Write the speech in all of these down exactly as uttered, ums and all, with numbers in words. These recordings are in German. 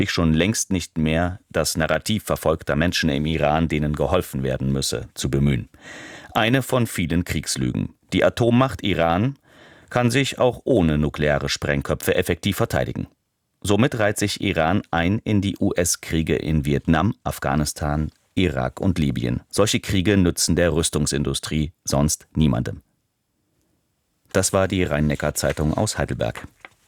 sich schon längst nicht mehr das Narrativ verfolgter Menschen im Iran, denen geholfen werden müsse, zu bemühen. Eine von vielen Kriegslügen. Die Atommacht Iran kann sich auch ohne nukleare Sprengköpfe effektiv verteidigen. Somit reiht sich Iran ein in die U S-Kriege in Vietnam, Afghanistan, Irak und Libyen. Solche Kriege nützen der Rüstungsindustrie sonst niemandem. Das war die Rhein-Neckar-Zeitung aus Heidelberg.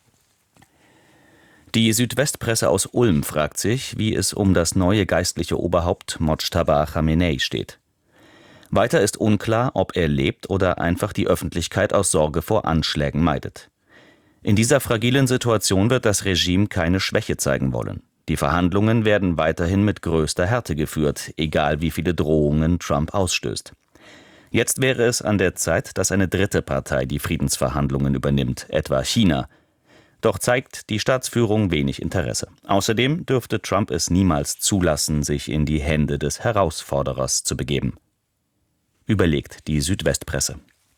Die Südwestpresse aus Ulm fragt sich, wie es um das neue geistliche Oberhaupt Mojtaba Chamenei steht. Weiter ist unklar, ob er lebt oder einfach die Öffentlichkeit aus Sorge vor Anschlägen meidet. In dieser fragilen Situation wird das Regime keine Schwäche zeigen wollen. Die Verhandlungen werden weiterhin mit größter Härte geführt, egal wie viele Drohungen Trump ausstößt. Jetzt wäre es an der Zeit, dass eine dritte Partei die Friedensverhandlungen übernimmt, etwa China. Doch zeigt die Staatsführung wenig Interesse. Außerdem dürfte Trump es niemals zulassen, sich in die Hände des Herausforderers zu begeben. Überlegt die Südwestpresse.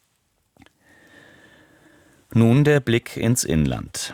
Nun der Blick ins Inland.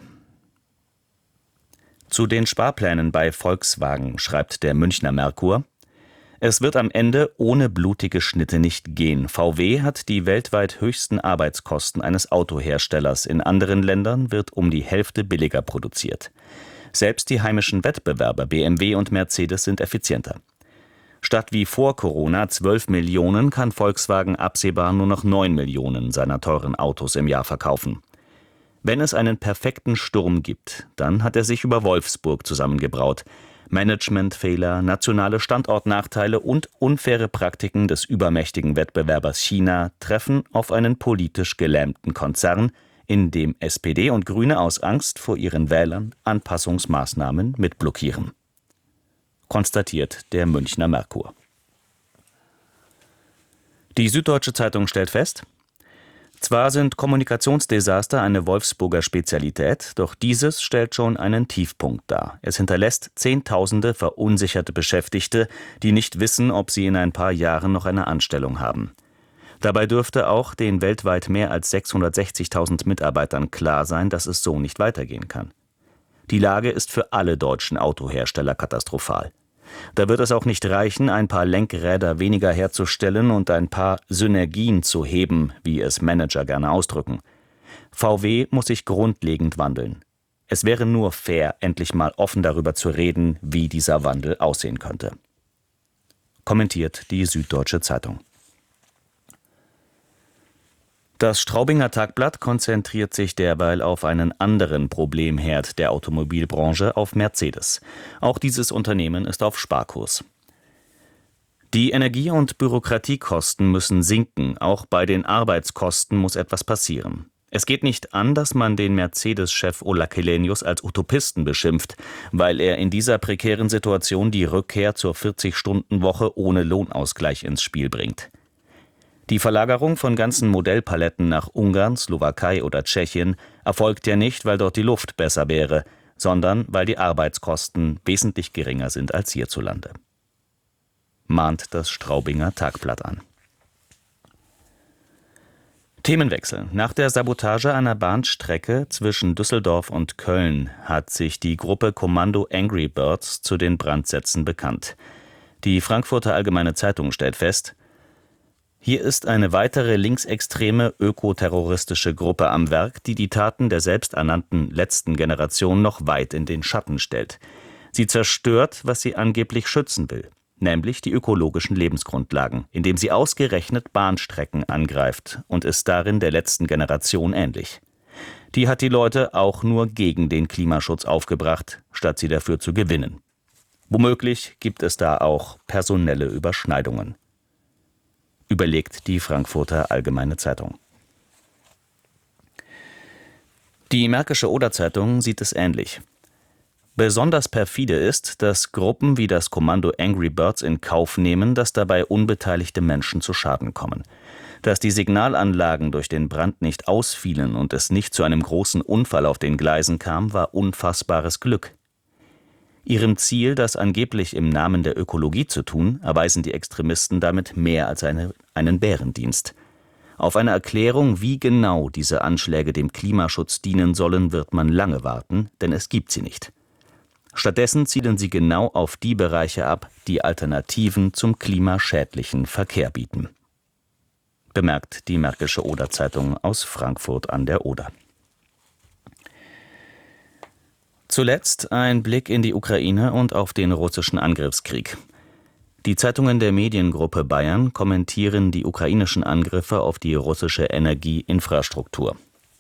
Zu den Sparplänen bei Volkswagen schreibt der Münchner Merkur: Es wird am Ende ohne blutige Schnitte nicht gehen. V W hat die weltweit höchsten Arbeitskosten eines Autoherstellers. In anderen Ländern wird um die Hälfte billiger produziert. Selbst die heimischen Wettbewerber B M W und Mercedes sind effizienter. Statt wie vor Corona zwölf Millionen kann Volkswagen absehbar nur noch neun Millionen seiner teuren Autos im Jahr verkaufen. Wenn es einen perfekten Sturm gibt, dann hat er sich über Wolfsburg zusammengebraut. Managementfehler, nationale Standortnachteile und unfaire Praktiken des übermächtigen Wettbewerbers China treffen auf einen politisch gelähmten Konzern, in dem S P D und Grüne aus Angst vor ihren Wählern Anpassungsmaßnahmen mitblockieren. Konstatiert der Münchner Merkur. Die Süddeutsche Zeitung stellt fest: Zwar sind Kommunikationsdesaster eine Wolfsburger Spezialität, doch dieses stellt schon einen Tiefpunkt dar. Es hinterlässt Zehntausende verunsicherte Beschäftigte, die nicht wissen, ob sie in ein paar Jahren noch eine Anstellung haben. Dabei dürfte auch den weltweit mehr als sechshundertsechzigtausend Mitarbeitern klar sein, dass es so nicht weitergehen kann. Die Lage ist für alle deutschen Autohersteller katastrophal. Da wird es auch nicht reichen, ein paar Lenkräder weniger herzustellen und ein paar Synergien zu heben, wie es Manager gerne ausdrücken. V W muss sich grundlegend wandeln. Es wäre nur fair, endlich mal offen darüber zu reden, wie dieser Wandel aussehen könnte. Kommentiert die Süddeutsche Zeitung. Das Straubinger Tagblatt konzentriert sich derweil auf einen anderen Problemherd der Automobilbranche, auf Mercedes. Auch dieses Unternehmen ist auf Sparkurs. Die Energie- und Bürokratiekosten müssen sinken, auch bei den Arbeitskosten muss etwas passieren. Es geht nicht an, dass man den Mercedes-Chef Ola Källenius als Utopisten beschimpft, weil er in dieser prekären Situation die Rückkehr zur vierzig-Stunden-Woche ohne Lohnausgleich ins Spiel bringt. Die Verlagerung von ganzen Modellpaletten nach Ungarn, Slowakei oder Tschechien erfolgt ja nicht, weil dort die Luft besser wäre, sondern weil die Arbeitskosten wesentlich geringer sind als hierzulande. Mahnt das Straubinger Tagblatt an. Themenwechsel. Nach der Sabotage einer Bahnstrecke zwischen Düsseldorf und Köln hat sich die Gruppe Kommando Angry Birds zu den Brandsätzen bekannt. Die Frankfurter Allgemeine Zeitung stellt fest: Hier ist eine weitere linksextreme ökoterroristische Gruppe am Werk, die die Taten der selbsternannten letzten Generation noch weit in den Schatten stellt. Sie zerstört, was sie angeblich schützen will, nämlich die ökologischen Lebensgrundlagen, indem sie ausgerechnet Bahnstrecken angreift und ist darin der letzten Generation ähnlich. Die hat die Leute auch nur gegen den Klimaschutz aufgebracht, statt sie dafür zu gewinnen. Womöglich gibt es da auch personelle Überschneidungen. Überlegt die Frankfurter Allgemeine Zeitung. Die Märkische Oder-Zeitung sieht es ähnlich. Besonders perfide ist, dass Gruppen wie das Kommando Angry Birds in Kauf nehmen, dass dabei unbeteiligte Menschen zu Schaden kommen. Dass die Signalanlagen durch den Brand nicht ausfielen und es nicht zu einem großen Unfall auf den Gleisen kam, war unfassbares Glück. Ihrem Ziel, das angeblich im Namen der Ökologie zu tun, erweisen die Extremisten damit mehr als eine, einen Bärendienst. Auf eine Erklärung, wie genau diese Anschläge dem Klimaschutz dienen sollen, wird man lange warten, denn es gibt sie nicht. Stattdessen zielen sie genau auf die Bereiche ab, die Alternativen zum klimaschädlichen Verkehr bieten. Bemerkt die Märkische Oder-Zeitung aus Frankfurt an der Oder. Zuletzt ein Blick in die Ukraine und auf den russischen Angriffskrieg. Die Zeitungen der Mediengruppe Bayern kommentieren die ukrainischen Angriffe auf die russische Energieinfrastruktur.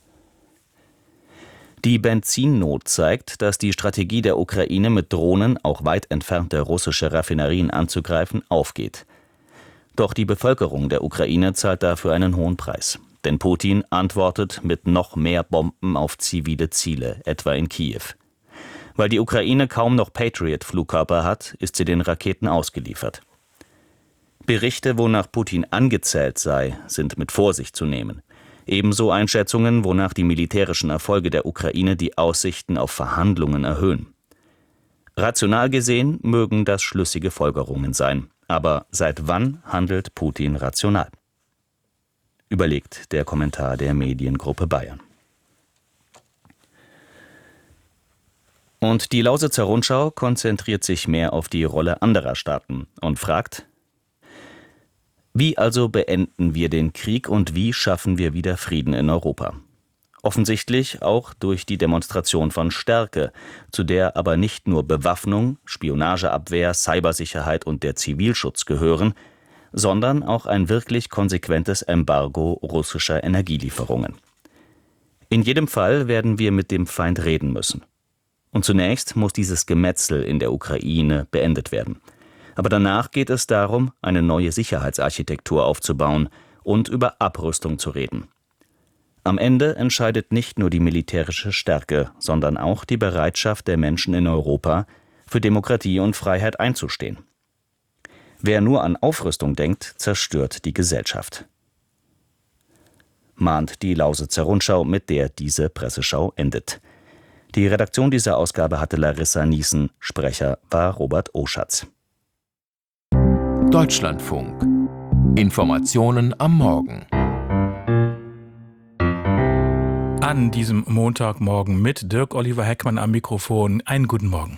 Die Benzinnot zeigt, dass die Strategie der Ukraine mit Drohnen auch weit entfernte russische Raffinerien anzugreifen aufgeht. Doch die Bevölkerung der Ukraine zahlt dafür einen hohen Preis. Denn Putin antwortet mit noch mehr Bomben auf zivile Ziele, etwa in Kiew. Weil die Ukraine kaum noch Patriot-Flugkörper hat, ist sie den Raketen ausgeliefert. Berichte, wonach Putin angezählt sei, sind mit Vorsicht zu nehmen. Ebenso Einschätzungen, wonach die militärischen Erfolge der Ukraine die Aussichten auf Verhandlungen erhöhen. Rational gesehen mögen das schlüssige Folgerungen sein. Aber seit wann handelt Putin rational? Überlegt der Kommentar der Mediengruppe Bayern. Und die Lausitzer Rundschau konzentriert sich mehr auf die Rolle anderer Staaten und fragt: Wie also beenden wir den Krieg und wie schaffen wir wieder Frieden in Europa? Offensichtlich auch durch die Demonstration von Stärke, zu der aber nicht nur Bewaffnung, Spionageabwehr, Cybersicherheit und der Zivilschutz gehören, sondern auch ein wirklich konsequentes Embargo russischer Energielieferungen. In jedem Fall werden wir mit dem Feind reden müssen. Und zunächst muss dieses Gemetzel in der Ukraine beendet werden. Aber danach geht es darum, eine neue Sicherheitsarchitektur aufzubauen und über Abrüstung zu reden. Am Ende entscheidet nicht nur die militärische Stärke, sondern auch die Bereitschaft der Menschen in Europa, für Demokratie und Freiheit einzustehen. Wer nur an Aufrüstung denkt, zerstört die Gesellschaft. Mahnt die Lausitzer Rundschau, mit der diese Presseschau endet. Die Redaktion dieser Ausgabe hatte Larissa Niesen, Sprecher war Robert Oschatz. Deutschlandfunk. Informationen am Morgen. An diesem Montagmorgen mit Dirk Oliver Heckmann am Mikrofon. Einen guten Morgen.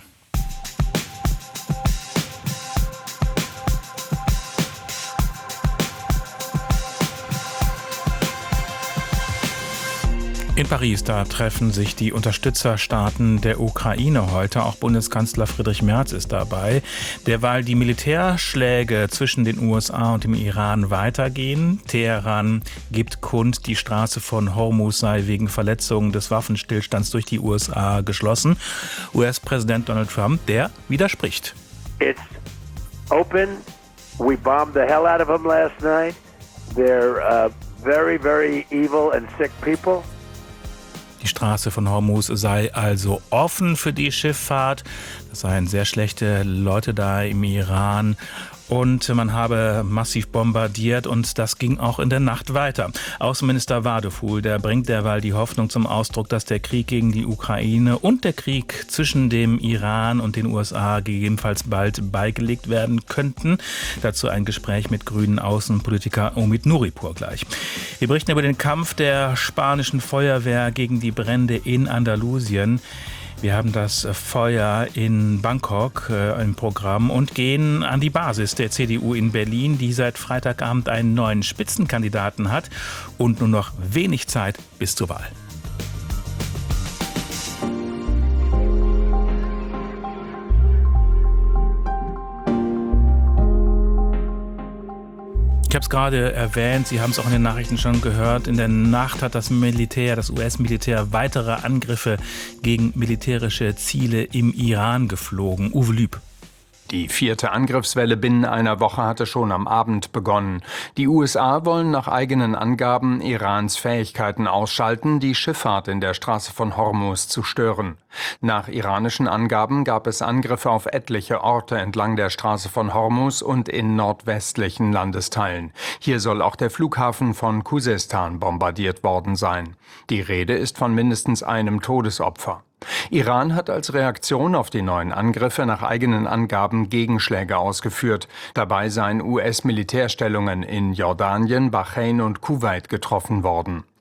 In Paris, da treffen sich die Unterstützerstaaten der Ukraine heute. Auch Bundeskanzler Friedrich Merz ist dabei. Derweil die Militärschläge zwischen den U S A und dem Iran weitergehen. Teheran gibt kund, die Straße von Hormuz sei wegen Verletzungen des Waffenstillstands durch die U S A geschlossen. U S-Präsident Donald Trump, der widerspricht. It's open. We bombed the hell out of them last night. They're uh, very, very evil and sick people. Die Straße von Hormuz sei also offen für die Schifffahrt. Das seien sehr schlechte Leute da im Iran. Und man habe massiv bombardiert und das ging auch in der Nacht weiter. Außenminister Wadefuhl, der bringt derweil die Hoffnung zum Ausdruck, dass der Krieg gegen die Ukraine und der Krieg zwischen dem Iran und den U S A gegebenenfalls bald beigelegt werden könnten. Dazu ein Gespräch mit grünen Außenpolitiker Omid Nuripur gleich. Wir berichten über den Kampf der spanischen Feuerwehr gegen die Brände in Andalusien. Wir haben das Feuer in Bangkok äh, im Programm und gehen an die Basis der C D U in Berlin, die seit Freitagabend einen neuen Spitzenkandidaten hat und nur noch wenig Zeit bis zur Wahl. Ich habe es gerade erwähnt, Sie haben es auch in den Nachrichten schon gehört, in der Nacht hat das Militär, das U S-Militär weitere Angriffe gegen militärische Ziele im Iran geflogen. Uwe Lüb. Die vierte Angriffswelle binnen einer Woche hatte schon am Abend begonnen. Die U S A wollen nach eigenen Angaben Irans Fähigkeiten ausschalten, die Schifffahrt in der Straße von Hormuz zu stören. Nach iranischen Angaben gab es Angriffe auf etliche Orte entlang der Straße von Hormuz und in nordwestlichen Landesteilen. Hier soll auch der Flughafen von Khuzestan bombardiert worden sein. Die Rede ist von mindestens einem Todesopfer. Iran hat als Reaktion auf die neuen Angriffe nach eigenen Angaben Gegenschläge ausgeführt. Dabei seien U S-Militärstellungen in Jordanien, Bahrain und Kuwait getroffen worden.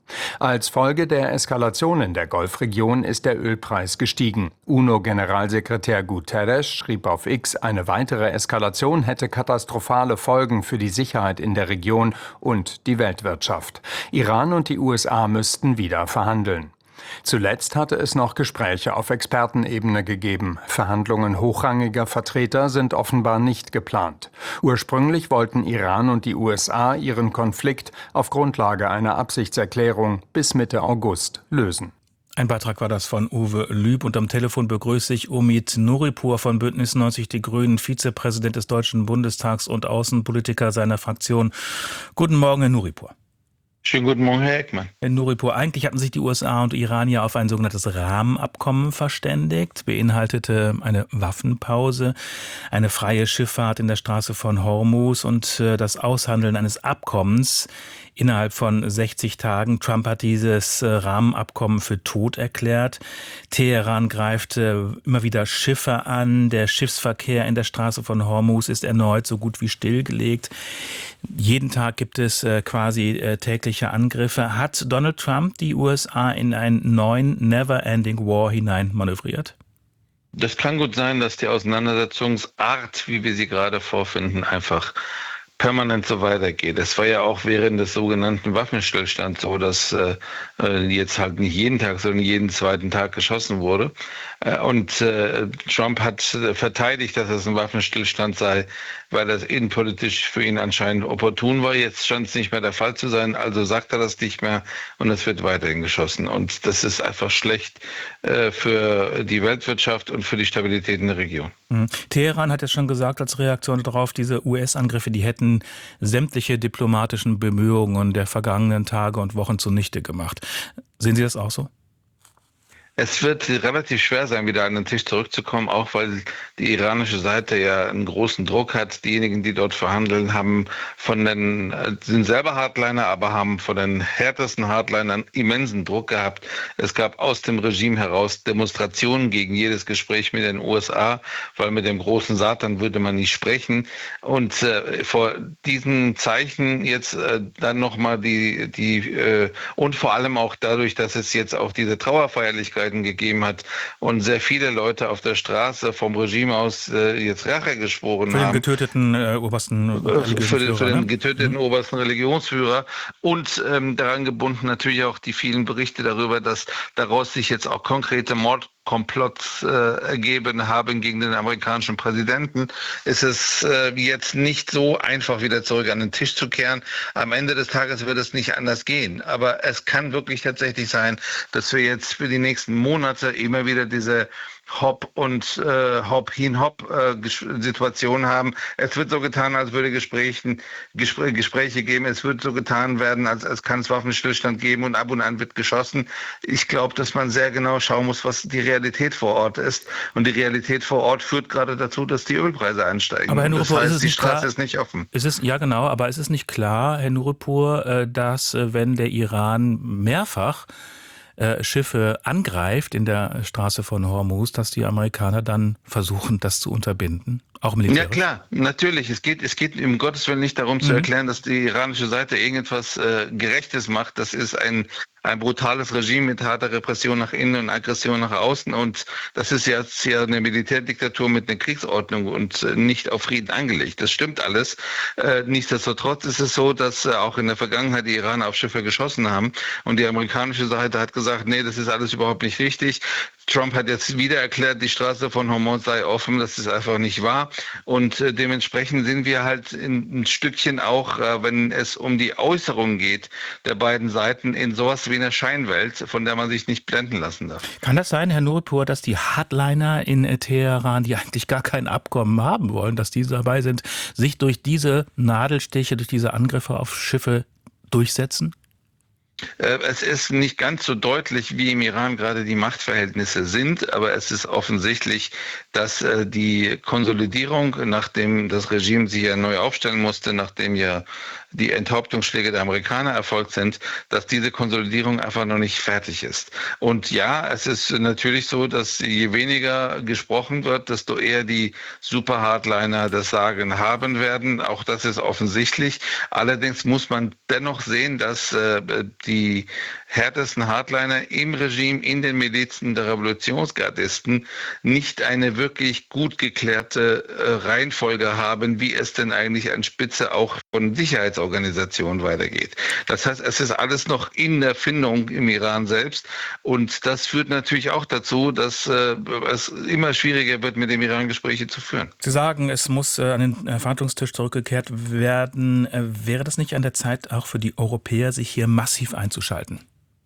Als Folge der Eskalation in der Golfregion ist der Ölpreis gestiegen. U N O-Generalsekretär Guterres schrieb auf X, eine weitere Eskalation hätte katastrophale Folgen für die Sicherheit in der Region und die Weltwirtschaft. Iran und die U S A müssten wieder verhandeln. Zuletzt hatte es noch Gespräche auf Expertenebene gegeben. Verhandlungen hochrangiger Vertreter sind offenbar nicht geplant. Ursprünglich wollten Iran und die U S A ihren Konflikt auf Grundlage einer Absichtserklärung bis Mitte August lösen. Ein Beitrag war das von Uwe Lüb und am Telefon begrüße ich Omid Nuripur von Bündnis neunzig Die Grünen, Vizepräsident des Deutschen Bundestags und Außenpolitiker seiner Fraktion. Guten Morgen, Herr Nuripur. Schönen guten Morgen, Herr Eckmann. Herr Nuripur, eigentlich hatten sich die U S A und Iran ja auf ein sogenanntes Rahmenabkommen verständigt, beinhaltete eine Waffenpause, eine freie Schifffahrt in der Straße von Hormuz und das Aushandeln eines Abkommens innerhalb von sechzig Tagen. Trump hat dieses Rahmenabkommen für tot erklärt. Teheran greift immer wieder Schiffe an. Der Schiffsverkehr in der Straße von Hormuz ist erneut so gut wie stillgelegt. Jeden Tag gibt es quasi tägliche Angriffe. Hat Donald Trump die U S A in einen neuen Never-Ending War hinein manövriert? Das kann gut sein, dass die Auseinandersetzungsart, wie wir sie gerade vorfinden, einfach permanent so weitergeht. Es war ja auch während des sogenannten Waffenstillstands so, dass äh, jetzt halt nicht jeden Tag, sondern jeden zweiten Tag geschossen wurde. Äh, und äh, Trump hat verteidigt, dass es ein Waffenstillstand sei, weil das innenpolitisch für ihn anscheinend opportun war. Jetzt scheint es nicht mehr der Fall zu sein, also sagt er das nicht mehr und es wird weiterhin geschossen. Und das ist einfach schlecht äh, für die Weltwirtschaft und für die Stabilität in der Region. Mhm. Teheran hat ja schon gesagt als Reaktion darauf, diese U S-Angriffe, die hätten sämtliche diplomatischen Bemühungen der vergangenen Tage und Wochen zunichte gemacht. Sehen Sie das auch so? Es wird relativ schwer sein, wieder an den Tisch zurückzukommen, auch weil die iranische Seite ja einen großen Druck hat. Diejenigen, die dort verhandeln, haben von den, sind selber Hardliner, aber haben von den härtesten Hardlinern immensen Druck gehabt. Es gab aus dem Regime heraus Demonstrationen gegen jedes Gespräch mit den U S A, weil mit dem großen Satan würde man nicht sprechen. Und äh, vor diesen Zeichen jetzt äh, dann nochmal die, die äh, und vor allem auch dadurch, dass es jetzt auch diese Trauerfeierlichkeit gegeben hat und sehr viele Leute auf der Straße vom Regime aus äh, jetzt Rache geschworen für haben. Den getöteten, äh, obersten für den, für den ne? getöteten mhm. obersten Religionsführer und ähm, daran gebunden natürlich auch die vielen Berichte darüber, dass daraus sich jetzt auch konkrete Mord Komplotts äh, ergeben haben gegen den amerikanischen Präsidenten, ist es äh, jetzt nicht so einfach, wieder zurück an den Tisch zu kehren. Am Ende des Tages wird es nicht anders gehen. Aber es kann wirklich tatsächlich sein, dass wir jetzt für die nächsten Monate immer wieder diese Hop und äh, Hop hin Hop äh, Situation haben. Es wird so getan, als würde Gesprächen, Gespr- Gespräche geben. Es wird so getan werden, als, als kann es Waffenstillstand geben und ab und an wird geschossen. Ich glaube, dass man sehr genau schauen muss, was die Realität vor Ort ist. Und die Realität vor Ort führt gerade dazu, dass die Ölpreise ansteigen. Aber Herr Nuripur, das heißt, ist es die nicht Straße klar, ist nicht offen. Ist es, ja genau, aber ist es nicht klar, Herr Nuripur, dass wenn der Iran mehrfach Schiffe angreift in der Straße von Hormuz, dass die Amerikaner dann versuchen, das zu unterbinden? Auch militärisch? Ja klar, natürlich. Es geht, es geht um Gottes Willen nicht darum mhm. zu erklären, dass die iranische Seite irgendetwas äh, Gerechtes macht. Das ist ein ein brutales Regime mit harter Repression nach innen und Aggression nach außen. Und das ist jetzt ja eine Militärdiktatur mit einer Kriegsordnung und äh, nicht auf Frieden angelegt. Das stimmt alles. Äh, nichtsdestotrotz ist es so, dass äh, auch in der Vergangenheit die Iraner auf Schiffe geschossen haben. Und die amerikanische Seite hat gesagt, nee, das ist alles überhaupt nicht richtig. Trump hat jetzt wieder erklärt, die Straße von Hormuz sei offen. Das ist einfach nicht wahr. Und äh, dementsprechend sind wir halt in, ein Stückchen auch, äh, wenn es um die Äußerung geht der beiden Seiten, in sowas wie einer Scheinwelt, von der man sich nicht blenden lassen darf. Kann das sein, Herr Nuripur, dass die Hardliner in Teheran, die eigentlich gar kein Abkommen haben wollen, dass die dabei sind, sich durch diese Nadelstiche, durch diese Angriffe auf Schiffe durchsetzen? Es ist nicht ganz so deutlich, wie im Iran gerade die Machtverhältnisse sind, aber es ist offensichtlich, dass die Konsolidierung, nachdem das Regime sich ja neu aufstellen musste, nachdem ja die Enthauptungsschläge der Amerikaner erfolgt sind, dass diese Konsolidierung einfach noch nicht fertig ist. Und ja, es ist natürlich so, dass je weniger gesprochen wird, desto eher die Super-Hardliner das Sagen haben werden. Auch das ist offensichtlich. Allerdings muss man dennoch sehen, dass äh, die härtesten Hardliner im Regime, in den Milizen der Revolutionsgardisten nicht eine wirklich gut geklärte äh, Reihenfolge haben, wie es denn eigentlich an Spitze auch von Sicherheitsorganisationen weitergeht. Das heißt, es ist alles noch in der Findung im Iran selbst und das führt natürlich auch dazu, dass äh, es immer schwieriger wird, mit dem Iran Gespräche zu führen. Sie sagen, es muss äh, an den äh, Verhandlungstisch zurückgekehrt werden. Äh, wäre das nicht an der Zeit, auch für die Europäer, sich hier massiv einzuschalten?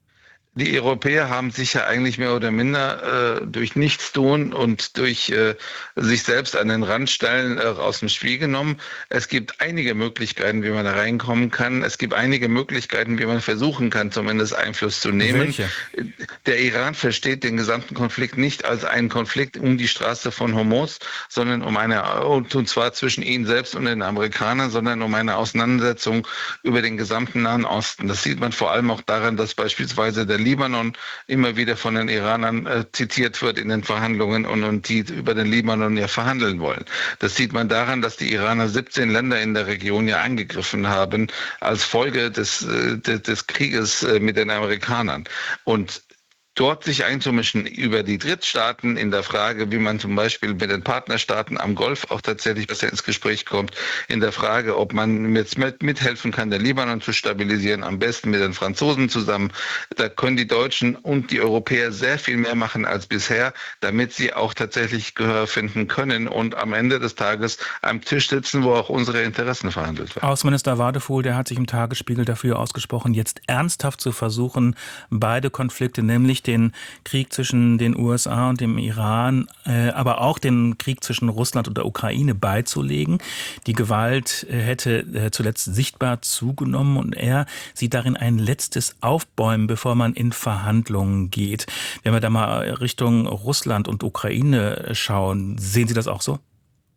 Die Europäer haben sich ja eigentlich mehr oder minder äh, durch Nichtstun und durch äh, sich selbst an den Rand stellen äh, aus dem Spiel genommen. Es gibt einige Möglichkeiten, wie man da reinkommen kann. Es gibt einige Möglichkeiten, wie man versuchen kann, zumindest Einfluss zu nehmen. Welche? Der Iran versteht den gesamten Konflikt nicht als einen Konflikt um die Straße von Hormuz, sondern um eine, und zwar zwischen ihnen selbst und den Amerikanern, sondern um eine Auseinandersetzung über den gesamten Nahen Osten. Das sieht man vor allem auch daran, dass beispielsweise der Libanon immer wieder von den Iranern äh, zitiert wird in den Verhandlungen und, und die über den Libanon ja verhandeln wollen. Das sieht man daran, dass die Iraner siebzehn Länder in der Region ja angegriffen haben als Folge des, äh, des, des Krieges äh, mit den Amerikanern. Und dort sich einzumischen über die Drittstaaten in der Frage, wie man zum Beispiel mit den Partnerstaaten am Golf auch tatsächlich besser ins Gespräch kommt, in der Frage, ob man jetzt mit, mithelfen kann, den Libanon zu stabilisieren, am besten mit den Franzosen zusammen. Da können die Deutschen und die Europäer sehr viel mehr machen als bisher, damit sie auch tatsächlich Gehör finden können und am Ende des Tages am Tisch sitzen, wo auch unsere Interessen verhandelt werden. Außenminister Wadefuhl, der hat sich im Tagesspiegel dafür ausgesprochen, jetzt ernsthaft zu versuchen, beide Konflikte, nämlich den Krieg zwischen den U S A und dem Iran, äh, aber auch den Krieg zwischen Russland und der Ukraine beizulegen. Die Gewalt äh, hätte äh, zuletzt sichtbar zugenommen und er sieht darin ein letztes Aufbäumen, bevor man in Verhandlungen geht. Wenn wir da mal Richtung Russland und Ukraine schauen, sehen Sie das auch so?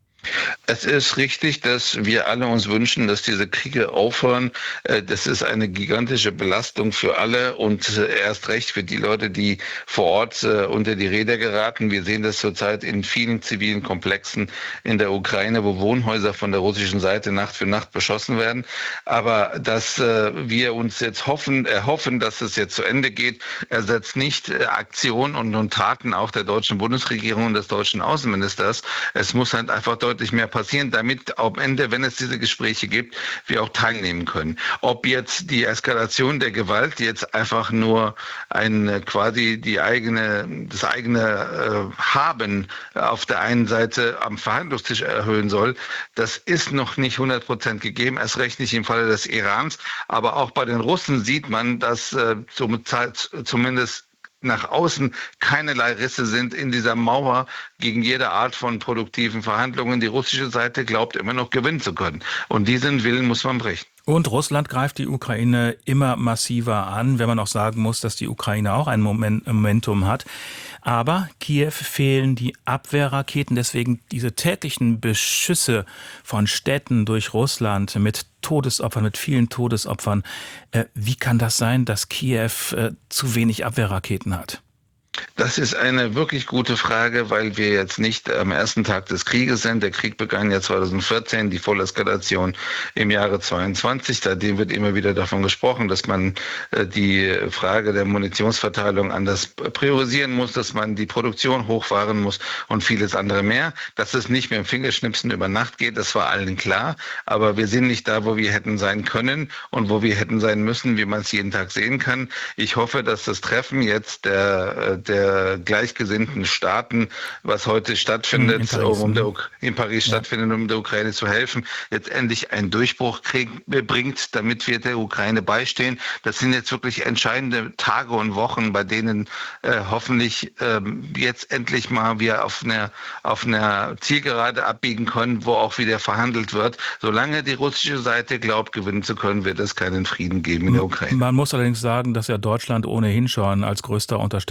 Es ist richtig, dass wir alle uns wünschen, dass diese Kriege aufhören. Das ist eine gigantische Belastung für alle und erst recht für die Leute, die vor Ort unter die Räder geraten. Wir sehen das zurzeit in vielen zivilen Komplexen in der Ukraine, wo Wohnhäuser von der russischen Seite Nacht für Nacht beschossen werden. Aber dass wir uns jetzt hoffen, erhoffen, dass es jetzt zu Ende geht, ersetzt nicht Aktion und, und Taten auch der deutschen Bundesregierung und des deutschen Außenministers. Es muss halt einfach deutlich mehr passieren, damit am Ende, wenn es diese Gespräche gibt, wir auch teilnehmen können. Ob jetzt die Eskalation der Gewalt jetzt einfach nur ein quasi die eigene, das eigene äh, Haben auf der einen Seite am Verhandlungstisch erhöhen soll, das ist noch nicht hundert Prozent gegeben, erst recht nicht im Falle des Irans. Aber auch bei den Russen sieht man, dass äh, zum, zumindest nach außen keinerlei Risse sind in dieser Mauer gegen jede Art von produktiven Verhandlungen. Die russische Seite glaubt immer noch gewinnen zu können. Und diesen Willen muss man brechen. Und Russland greift die Ukraine immer massiver an, wenn man auch sagen muss, dass die Ukraine auch ein Moment, Momentum hat. Aber Kiew fehlen die Abwehrraketen, deswegen diese täglichen Beschüsse von Städten durch Russland mit Todesopfern, mit vielen Todesopfern. Äh, wie kann das sein, dass Kiew äh, zu wenig Abwehrraketen hat? Das ist eine wirklich gute Frage, weil wir jetzt nicht am ersten Tag des Krieges sind. Der Krieg begann ja zweitausendvierzehn, die Volleskalation im Jahre zweiundzwanzig. Seitdem wird immer wieder davon gesprochen, dass man die Frage der Munitionsverteilung anders priorisieren muss, dass man die Produktion hochfahren muss und vieles andere mehr. Dass es nicht mit dem Fingerschnipsen über Nacht geht, das war allen klar. Aber wir sind nicht da, wo wir hätten sein können und wo wir hätten sein müssen, wie man es jeden Tag sehen kann. Ich hoffe, dass das Treffen jetzt der der gleichgesinnten Staaten, was heute stattfindet, in Paris, um der, in Paris ja. stattfindet, um der Ukraine zu helfen, jetzt endlich einen Durchbruch krieg, bringt, damit wir der Ukraine beistehen. Das sind jetzt wirklich entscheidende Tage und Wochen, bei denen äh, hoffentlich äh, jetzt endlich mal wir auf einer auf einer Zielgerade abbiegen können, wo auch wieder verhandelt wird. Solange die russische Seite glaubt, gewinnen zu können, wird es keinen Frieden geben in der Ukraine. Man muss allerdings sagen, dass ja Deutschland ohnehin schon als größter Unterstützer der Ukraine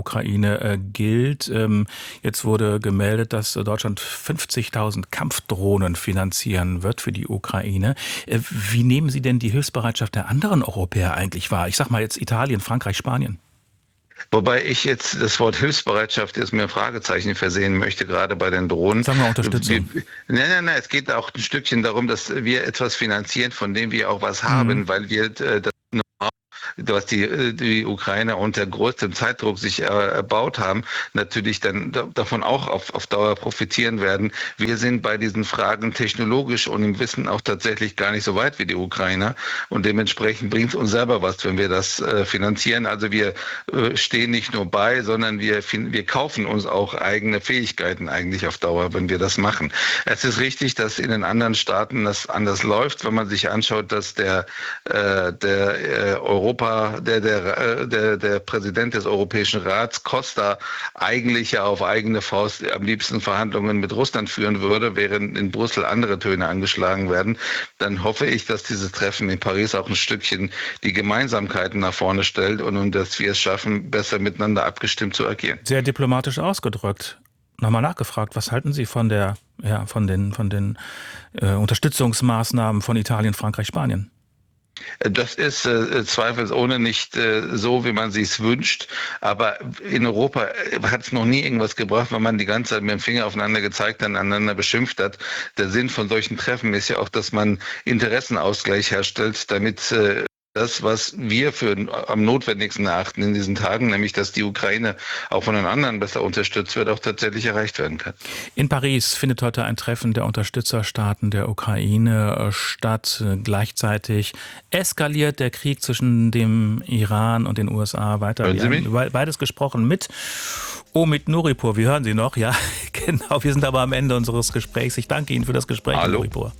Ukraine äh, gilt. Ähm, jetzt wurde gemeldet, dass Deutschland fünfzigtausend Kampfdrohnen finanzieren wird für die Ukraine. Äh, wie nehmen Sie denn die Hilfsbereitschaft der anderen Europäer eigentlich wahr? Ich sag mal jetzt Italien, Frankreich, Spanien. Wobei ich jetzt das Wort Hilfsbereitschaft jetzt mir Fragezeichen versehen möchte, gerade bei den Drohnen. Sagen wir Unterstützung. Nein, nein, nein, es geht auch ein Stückchen darum, dass wir etwas finanzieren, von dem wir auch was haben, mhm. weil wir äh, das was die, die Ukrainer unter größtem Zeitdruck sich äh, erbaut haben, natürlich dann da, davon auch auf, auf Dauer profitieren werden. Wir sind bei diesen Fragen technologisch und im Wissen auch tatsächlich gar nicht so weit wie die Ukrainer und dementsprechend bringt es uns selber was, wenn wir das äh, finanzieren. Also wir äh, stehen nicht nur bei, sondern wir, wir kaufen uns auch eigene Fähigkeiten eigentlich auf Dauer, wenn wir das machen. Es ist richtig, dass in den anderen Staaten das anders läuft, wenn man sich anschaut, dass der, äh, der äh, Europa Der, der, der, der Präsident des Europäischen Rats, Costa, eigentlich ja auf eigene Faust am liebsten Verhandlungen mit Russland führen würde, während in Brüssel andere Töne angeschlagen werden, dann hoffe ich, dass dieses Treffen in Paris auch ein Stückchen die Gemeinsamkeiten nach vorne stellt und, und dass wir es schaffen, besser miteinander abgestimmt zu agieren. Sehr diplomatisch ausgedrückt. Nochmal nachgefragt, was halten Sie von der, ja, von den, von den äh, Unterstützungsmaßnahmen von Italien, Frankreich, Spanien? Das ist äh, zweifelsohne nicht äh, so, wie man sich's wünscht. Aber in Europa hat es noch nie irgendwas gebracht, wenn man die ganze Zeit mit dem Finger aufeinander gezeigt hat, aneinander beschimpft hat. Der Sinn von solchen Treffen ist ja auch, dass man Interessenausgleich herstellt, damit äh, das, was wir für am notwendigsten erachten in diesen Tagen, nämlich dass die Ukraine auch von den anderen besser unterstützt wird, auch tatsächlich erreicht werden kann. In Paris findet heute ein Treffen der Unterstützerstaaten der Ukraine statt. Gleichzeitig eskaliert der Krieg zwischen dem Iran und den U S A weiter. Hören Sie mich? Wir haben beides gesprochen mit Omid Nuripur. Wir hören Sie noch, ja, genau. Wir sind aber am Ende unseres Gesprächs. Ich danke Ihnen für das Gespräch, Hallo. Nuripur.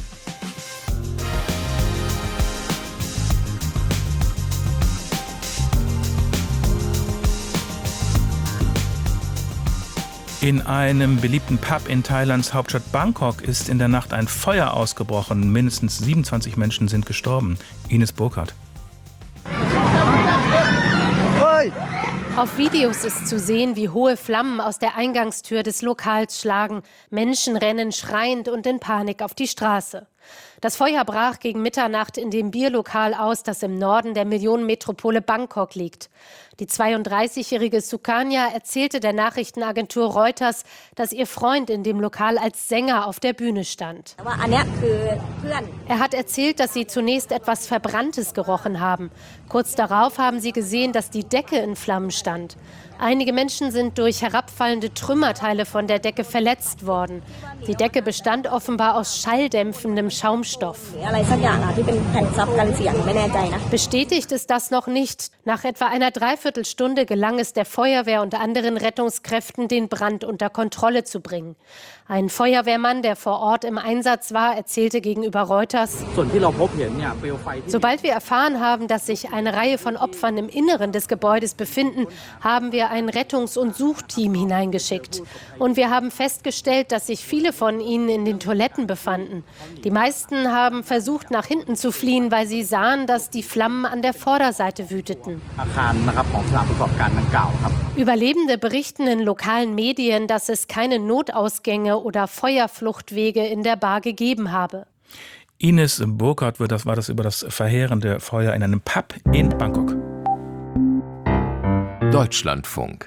In einem beliebten Pub in Thailands Hauptstadt Bangkok ist in der Nacht ein Feuer ausgebrochen. Mindestens siebenundzwanzig Menschen sind gestorben. Ines Burkhardt. Auf Videos ist zu sehen, wie hohe Flammen aus der Eingangstür des Lokals schlagen. Menschen rennen schreiend und in Panik auf die Straße. Das Feuer brach gegen Mitternacht in dem Bierlokal aus, das im Norden der Millionenmetropole Bangkok liegt. Die zweiunddreißigjährige Sukanya erzählte der Nachrichtenagentur Reuters, dass ihr Freund in dem Lokal als Sänger auf der Bühne stand. Er hat erzählt, dass sie zunächst etwas Verbranntes gerochen haben. Kurz darauf haben sie gesehen, dass die Decke in Flammen stand. Einige Menschen sind durch herabfallende Trümmerteile von der Decke verletzt worden. Die Decke bestand offenbar aus schalldämpfendem Schaumstoff. Bestätigt ist das noch nicht. Nach etwa einer Dreiviertelstunde gelang es der Feuerwehr und anderen Rettungskräften, den Brand unter Kontrolle zu bringen. Ein Feuerwehrmann, der vor Ort im Einsatz war, erzählte gegenüber Reuters: Sobald wir erfahren haben, dass sich eine Reihe von Opfern im Inneren des Gebäudes befinden, haben wir ein Rettungs- und Suchteam hineingeschickt. Und wir haben festgestellt, dass sich viele von ihnen in den Toiletten befanden. Die meisten haben versucht, nach hinten zu fliehen, weil sie sahen, dass die Flammen an der Vorderseite wüteten. Überlebende berichten in lokalen Medien, dass es keine Notausgänge oder Feuerfluchtwege in der Bar gegeben habe. Ines Burkhardt, das war das über das verheerende Feuer in einem Pub in Bangkok. Deutschlandfunk.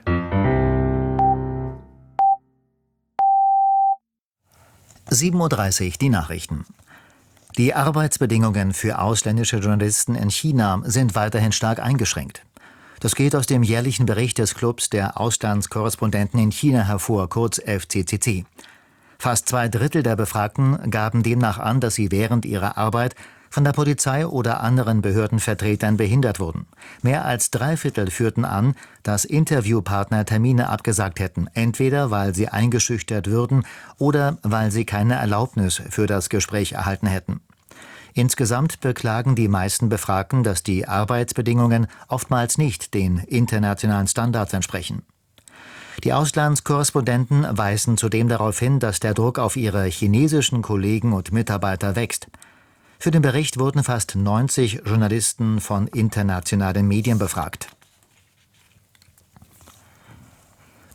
sieben Uhr dreißig, die Nachrichten. Die Arbeitsbedingungen für ausländische Journalisten in China sind weiterhin stark eingeschränkt. Das geht aus dem jährlichen Bericht des Clubs der Auslandskorrespondenten in China hervor, kurz F C C C. Fast zwei Drittel der Befragten gaben demnach an, dass sie während ihrer Arbeit von der Polizei oder anderen Behördenvertretern behindert wurden. Mehr als drei Viertel führten an, dass Interviewpartner Termine abgesagt hätten, entweder weil sie eingeschüchtert würden oder weil sie keine Erlaubnis für das Gespräch erhalten hätten. Insgesamt beklagen die meisten Befragten, dass die Arbeitsbedingungen oftmals nicht den internationalen Standards entsprechen. Die Auslandskorrespondenten weisen zudem darauf hin, dass der Druck auf ihre chinesischen Kollegen und Mitarbeiter wächst. Für den Bericht wurden fast neunzig Journalisten von internationalen Medien befragt.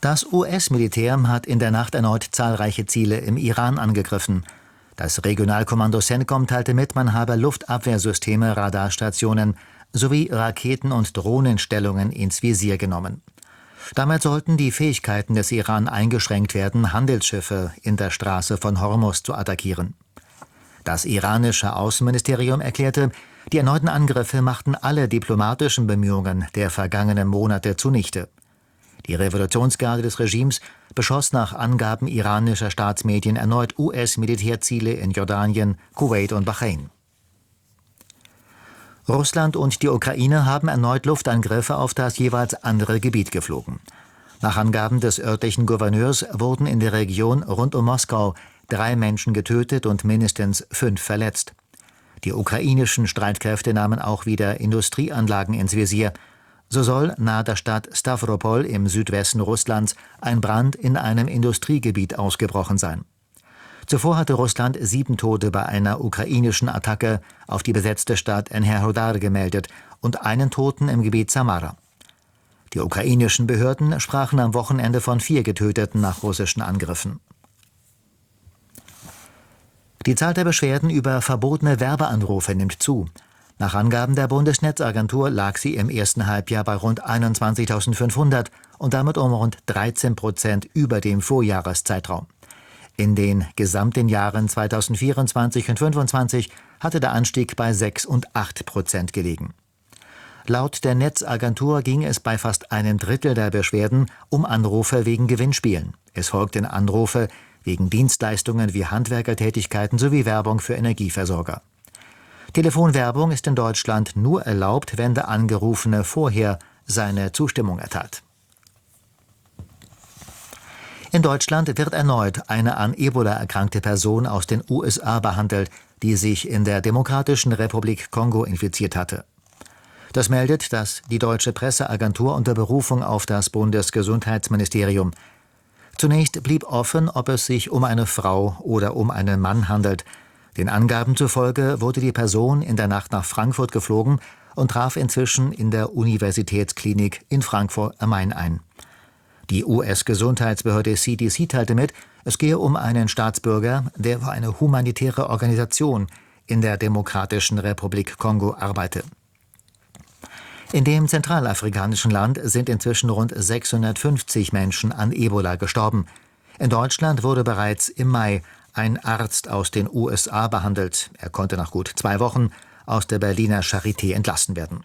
Das U S-Militär hat in der Nacht erneut zahlreiche Ziele im Iran angegriffen. Das Regionalkommando CENTCOM teilte mit, man habe Luftabwehrsysteme, Radarstationen sowie Raketen- und Drohnenstellungen ins Visier genommen. Damit sollten die Fähigkeiten des Iran eingeschränkt werden, Handelsschiffe in der Straße von Hormuz zu attackieren. Das iranische Außenministerium erklärte, die erneuten Angriffe machten alle diplomatischen Bemühungen der vergangenen Monate zunichte. Die Revolutionsgarde des Regimes beschoss nach Angaben iranischer Staatsmedien erneut U S-Militärziele in Jordanien, Kuwait und Bahrain. Russland und die Ukraine haben erneut Luftangriffe auf das jeweils andere Gebiet geflogen. Nach Angaben des örtlichen Gouverneurs wurden in der Region rund um Moskau drei Menschen getötet und mindestens fünf verletzt. Die ukrainischen Streitkräfte nahmen auch wieder Industrieanlagen ins Visier. So soll nahe der Stadt Stavropol im Südwesten Russlands ein Brand in einem Industriegebiet ausgebrochen sein. Zuvor hatte Russland sieben Tote bei einer ukrainischen Attacke auf die besetzte Stadt Enerhodar gemeldet und einen Toten im Gebiet Samara. Die ukrainischen Behörden sprachen am Wochenende von vier Getöteten nach russischen Angriffen. Die Zahl der Beschwerden über verbotene Werbeanrufe nimmt zu. Nach Angaben der Bundesnetzagentur lag sie im ersten Halbjahr bei rund einundzwanzigtausendfünfhundert und damit um rund dreizehn Prozent über dem Vorjahreszeitraum. In den gesamten Jahren zweitausendvierundzwanzig und zweitausendfünfundzwanzig hatte der Anstieg bei sechs und acht Prozent gelegen. Laut der Netzagentur ging es bei fast einem Drittel der Beschwerden um Anrufe wegen Gewinnspielen. Es folgten Anrufe wegen Dienstleistungen wie Handwerkertätigkeiten sowie Werbung für Energieversorger. Telefonwerbung ist in Deutschland nur erlaubt, wenn der Angerufene vorher seine Zustimmung erteilt. In Deutschland wird erneut eine an Ebola erkrankte Person aus den U S A behandelt, die sich in der Demokratischen Republik Kongo infiziert hatte. Das meldet das die Deutsche Presseagentur unter Berufung auf das Bundesgesundheitsministerium. Zunächst blieb offen, ob es sich um eine Frau oder um einen Mann handelt. Den Angaben zufolge wurde die Person in der Nacht nach Frankfurt geflogen und traf inzwischen in der Universitätsklinik in Frankfurt am Main ein. Die U S-Gesundheitsbehörde C D C teilte mit, es gehe um einen Staatsbürger, der für eine humanitäre Organisation in der Demokratischen Republik Kongo arbeite. In dem zentralafrikanischen Land sind inzwischen rund sechshundertfünfzig Menschen an Ebola gestorben. In Deutschland wurde bereits im Mai ein Arzt aus den U S A behandelt. Er konnte nach gut zwei Wochen aus der Berliner Charité entlassen werden.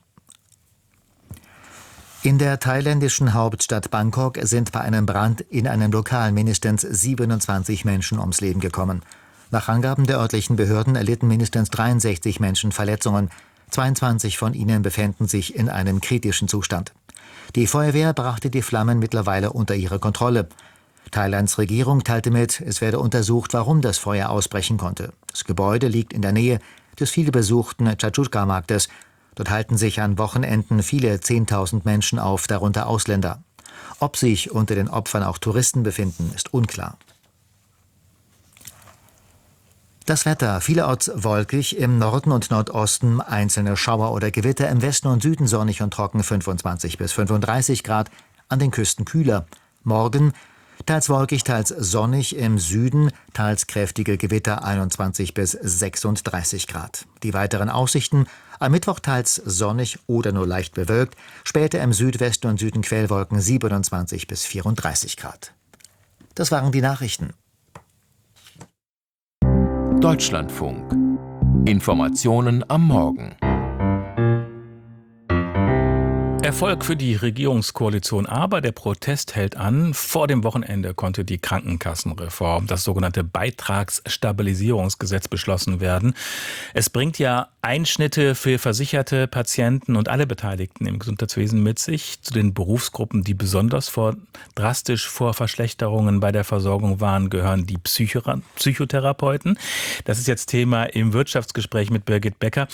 In der thailändischen Hauptstadt Bangkok sind bei einem Brand in einem Lokal mindestens siebenundzwanzig Menschen ums Leben gekommen. Nach Angaben der örtlichen Behörden erlitten mindestens dreiundsechzig Menschen Verletzungen. zweiundzwanzig von ihnen befänden sich in einem kritischen Zustand. Die Feuerwehr brachte die Flammen mittlerweile unter ihre Kontrolle. Thailands Regierung teilte mit, es werde untersucht, warum das Feuer ausbrechen konnte. Das Gebäude liegt in der Nähe des vielbesuchten Chachutka-Marktes. Dort halten sich an Wochenenden viele Zehntausend Menschen auf, darunter Ausländer. Ob sich unter den Opfern auch Touristen befinden, ist unklar. Das Wetter, vielerorts wolkig, im Norden und Nordosten einzelne Schauer oder Gewitter, im Westen und Süden sonnig und trocken fünfundzwanzig bis fünfunddreißig Grad, an den Küsten kühler. Morgen teils wolkig, teils sonnig, im Süden teils kräftige Gewitter einundzwanzig bis sechsunddreißig Grad. Die weiteren Aussichten: am Mittwoch teils sonnig oder nur leicht bewölkt, später im Südwesten und Süden Quellwolken siebenundzwanzig bis vierunddreißig Grad. Das waren die Nachrichten. Deutschlandfunk. Informationen am Morgen. Erfolg für die Regierungskoalition, aber der Protest hält an. Vor dem Wochenende konnte die Krankenkassenreform, das sogenannte Beitragsstabilisierungsgesetz, beschlossen werden. Es bringt ja Einschnitte für versicherte Patienten und alle Beteiligten im Gesundheitswesen mit sich. Zu den Berufsgruppen, die besonders vor, drastisch vor Verschlechterungen bei der Versorgung waren, gehören die Psycho- Psychotherapeuten. Das ist jetzt Thema im Wirtschaftsgespräch mit Birgit Becker.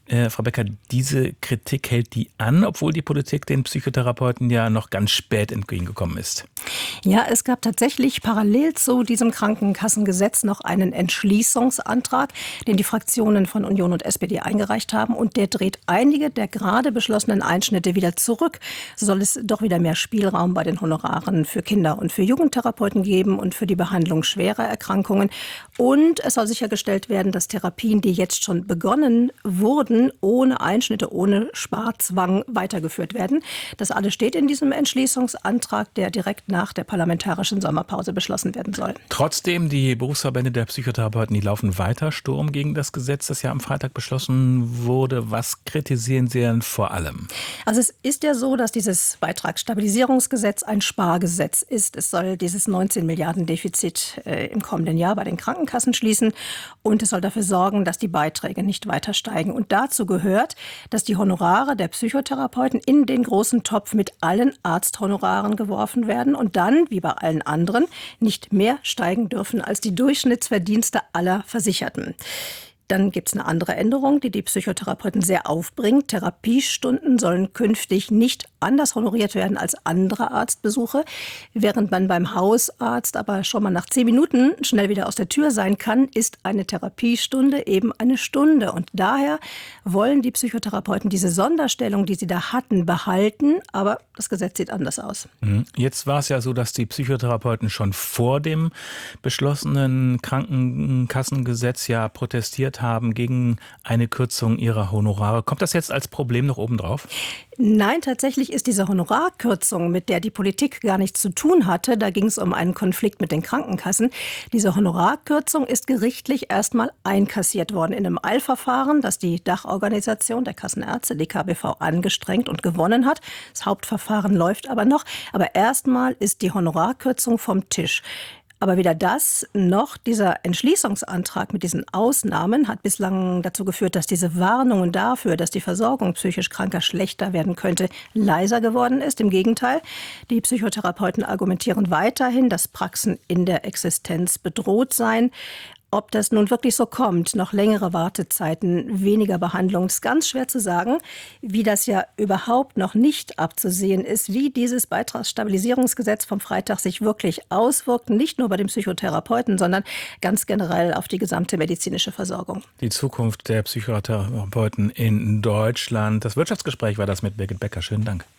Äh, Frau Becker, diese Kritik hält die an, obwohl die Politik den Psychotherapeuten ja noch ganz spät entgegengekommen ist. Ja, es gab tatsächlich parallel zu diesem Krankenkassengesetz noch einen Entschließungsantrag, den die Fraktionen von Union und S P D eingereicht haben. Und der dreht einige der gerade beschlossenen Einschnitte wieder zurück. So soll es doch wieder mehr Spielraum bei den Honoraren für Kinder- und für Jugendtherapeuten geben und für die Behandlung schwerer Erkrankungen. Und es soll sichergestellt werden, dass Therapien, die jetzt schon begonnen wurden, ohne Einschnitte, ohne Sparzwang weitergeführt werden. Das alles steht in diesem Entschließungsantrag, der direkt nach der parlamentarischen Sommerpause beschlossen werden soll. Trotzdem, die Berufsverbände der Psychotherapeuten, die laufen weiter Sturm gegen das Gesetz, das ja am Freitag beschlossen wurde. Was kritisieren Sie denn vor allem? Also es ist ja so, dass dieses Beitragsstabilisierungsgesetz ein Spargesetz ist. Es soll dieses neunzehn Milliarden Defizit äh, im kommenden Jahr bei den Krankenkassen schließen und es soll dafür sorgen, dass die Beiträge nicht weiter steigen. Und dazu gehört, dass die Honorare der Psychotherapeuten in den großen Topf mit allen Arzthonoraren geworfen werden und dann, wie bei allen anderen, nicht mehr steigen dürfen als die Durchschnittsverdienste aller Versicherten. Dann gibt es eine andere Änderung, die die Psychotherapeuten sehr aufbringt. Therapiestunden sollen künftig nicht anders honoriert werden als andere Arztbesuche. Während man beim Hausarzt aber schon mal nach zehn Minuten schnell wieder aus der Tür sein kann, ist eine Therapiestunde eben eine Stunde. Und daher wollen die Psychotherapeuten diese Sonderstellung, die sie da hatten, behalten. Aber das Gesetz sieht anders aus. Jetzt war es ja so, dass die Psychotherapeuten schon vor dem beschlossenen Krankenkassengesetz ja protestiert haben gegen eine Kürzung ihrer Honorare. Kommt das jetzt als Problem noch obendrauf? Nein, tatsächlich ist diese Honorarkürzung, mit der die Politik gar nichts zu tun hatte, da ging es um einen Konflikt mit den Krankenkassen, diese Honorarkürzung ist gerichtlich erstmal einkassiert worden in einem Eilverfahren, das die Dachorganisation der Kassenärzte, die K B V, angestrengt und gewonnen hat. Das Hauptverfahren läuft aber noch, aber erstmal ist die Honorarkürzung vom Tisch. Aber weder das noch dieser Entschließungsantrag mit diesen Ausnahmen hat bislang dazu geführt, dass diese Warnungen dafür, dass die Versorgung psychisch Kranker schlechter werden könnte, leiser geworden ist. Im Gegenteil, die Psychotherapeuten argumentieren weiterhin, dass Praxen in der Existenz bedroht seien. Ob das nun wirklich so kommt, noch längere Wartezeiten, weniger Behandlung, ist ganz schwer zu sagen. Wie das ja überhaupt noch nicht abzusehen ist, wie dieses Beitragsstabilisierungsgesetz vom Freitag sich wirklich auswirkt, nicht nur bei den Psychotherapeuten, sondern ganz generell auf die gesamte medizinische Versorgung. Die Zukunft der Psychotherapeuten in Deutschland. Das Wirtschaftsgespräch war das mit Birgit Becker. Schönen Dank.